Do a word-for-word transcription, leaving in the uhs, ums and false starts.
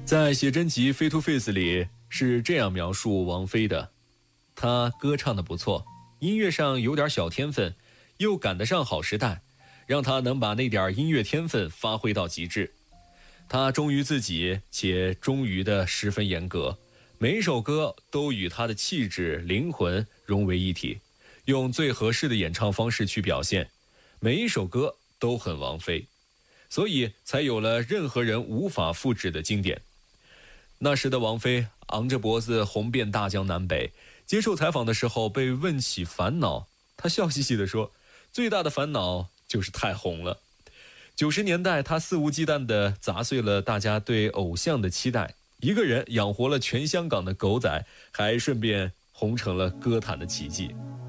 在写真集《Face to Face》里是这样描述王菲的：她歌唱得不错，音乐上有点小天分，又赶得上好时代，让她能把那点音乐天分发挥到极致。她忠于自己，且忠于的十分严格，每一首歌都与她的气质、灵魂融为一体，用最合适的演唱方式去表现，每一首歌都很王菲，所以才有了任何人无法复制的经典。那时的王菲昂着脖子红遍大江南北，接受采访的时候被问起烦恼，她笑嘻嘻地说，最大的烦恼就是太红了。九十年代，她肆无忌惮地砸碎了大家对偶像的期待，一个人养活了全香港的狗仔，还顺便红成了歌坛的奇迹。